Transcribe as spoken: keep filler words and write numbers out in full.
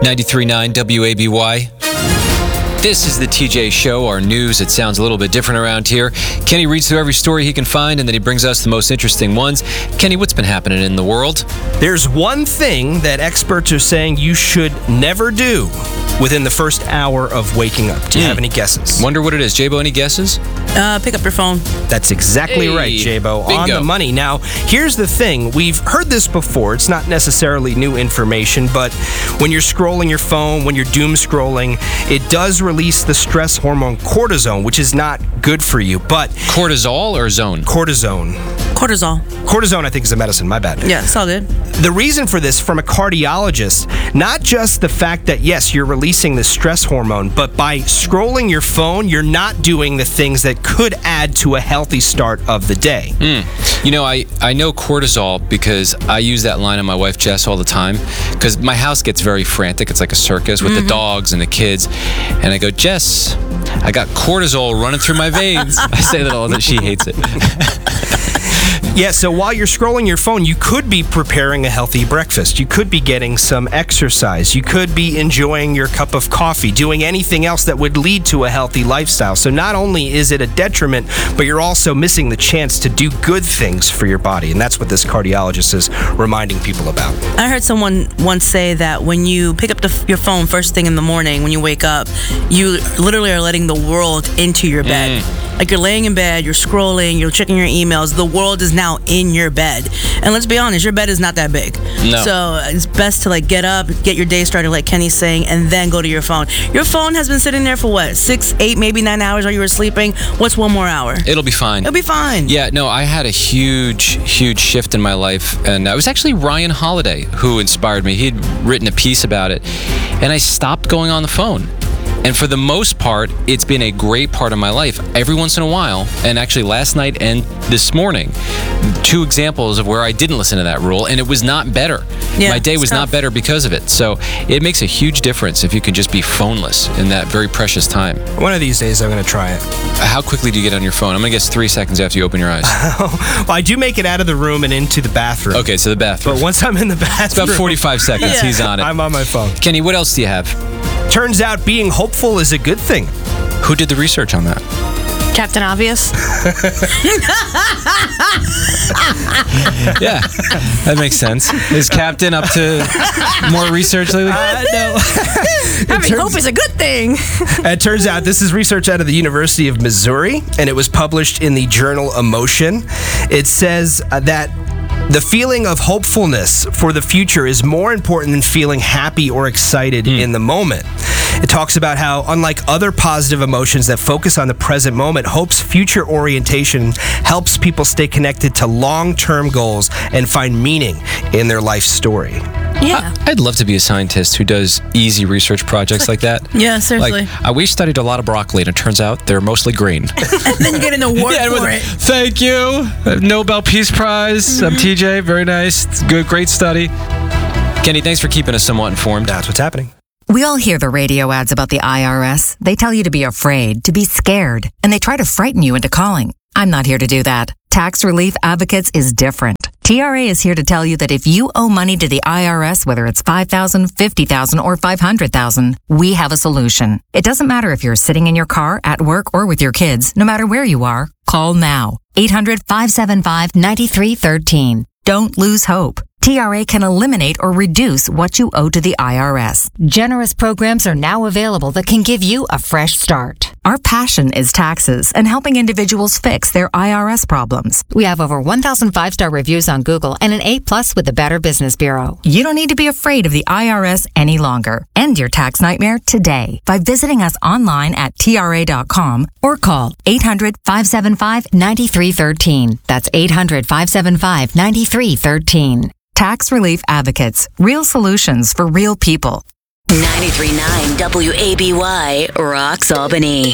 ninety-three point nine W A B Y. This is the T J Show, our news. It sounds a little bit different around here. Kenny reads through every story he can find, and then he brings us the most interesting ones. Kenny, what's been happening in the world? There's one thing that experts are saying you should never do within the first hour of waking up. Do you mm. have any guesses? Wonder what it is. J-Bo, any guesses? Uh, pick up your phone. That's exactly hey, right, J-Bo. bingo. On the money. Now, here's the thing. We've heard this before. It's not necessarily new information, but when you're scrolling your phone, when you're doom scrolling, it does release the stress hormone cortisone, which is not good for you. But cortisol or zone? Cortisone. Cortisol. Cortisone, I think, is a medicine. My bad. Yeah, it's all good. The reason for this, from a cardiologist, not just the fact that, yes, you're releasing the stress hormone, but by scrolling your phone, you're not doing the things that could add to a healthy start of the day. Mm. You know, I, I know cortisol because I use that line on my wife, Jess, all the time, because my house gets very frantic. It's like a circus with mm-hmm. the dogs and the kids. And I go, Jess, I got cortisol running through my veins. I say that all the time. She hates it. Yeah, so while you're scrolling your phone, you could be preparing a healthy breakfast. You could be getting some exercise. You could be enjoying your cup of coffee, doing anything else that would lead to a healthy lifestyle. So not only is it a detriment, but you're also missing the chance to do good things for your body. And that's what this cardiologist is reminding people about. I heard someone once say that when you pick up the, your phone first thing in the morning, when you wake up, you literally are letting the world into your bed. Mm. Like you're laying in bed, you're scrolling, you're checking your emails. The world is now in your bed. And let's be honest, your bed is not that big. No. So it's best to like get up, get your day started like Kenny's saying, and then go to your phone. Your phone has been sitting there for what, six, eight, maybe nine hours while you were sleeping. What's one more hour? It'll be fine. It'll be fine. Yeah, no, I had a huge, huge shift in my life. And it was actually Ryan Holiday who inspired me. He'd written a piece about it. And I stopped going on the phone. And for the most part, it's been a great part of my life. Every once in a while, and actually last night and this morning, two examples of where I didn't listen to that rule, and it was not better. Yeah, my day was tough. not better because of it. So it makes a huge difference if you can just be phoneless in that very precious time. One of these days, I'm going to try it. How quickly do you get on your phone? I'm going to guess three seconds after you open your eyes. Well, I do make it out of the room and into the bathroom. Okay, so the bathroom. But once I'm in the bathroom... It's about forty-five seconds. Yeah. He's on it. I'm on my phone. Kenny, what else do you have? Turns out being hopeful is a good thing. Who did the research on that? Captain Obvious. Yeah, that makes sense. Is Captain up to more research lately? Uh, no. Having turns, hope is a good thing. It turns out this is research out of the University of Missouri, and it was published in the journal Emotion. It says uh, that the feeling of hopefulness for the future is more important than feeling happy or excited mm. in the moment. It talks about how, unlike other positive emotions that focus on the present moment, hope's future orientation helps people stay connected to long-term goals and find meaning in their life story. Yeah. I, I'd love to be a scientist who does easy research projects like that. Yeah, seriously. Like, I, we studied a lot of broccoli, and it turns out they're mostly green. And then you get an award yeah, for with, it. Thank you. Nobel Peace Prize. Mm-hmm. I'm T J. Very nice. It's good, great study. Kenny, thanks for keeping us somewhat informed. That's what's happening. We all hear the radio ads about the I R S. They tell you to be afraid, to be scared, and they try to frighten you into calling. I'm not here to do that. Tax Relief Advocates is different. T R A is here to tell you that if you owe money to the I R S, whether it's five thousand dollars, fifty thousand dollars, or five hundred thousand dollars, we have a solution. It doesn't matter if you're sitting in your car, at work, or with your kids. No matter where you are, call now. eight hundred, five seven five, nine three one three. Don't lose hope. T R A can eliminate or reduce what you owe to the I R S. Generous programs are now available that can give you a fresh start. Our passion is taxes and helping individuals fix their I R S problems. We have over one thousand five-star reviews on Google and an A plus with the Better Business Bureau. You don't need to be afraid of the I R S any longer. End your tax nightmare today by visiting us online at T R A dot com or call eight hundred, five seven five, nine three one three. That's eight hundred, five seven five, nine three one three. Tax Relief Advocates. Real solutions for real people. ninety-three point nine W A B Y, Rocks Albany.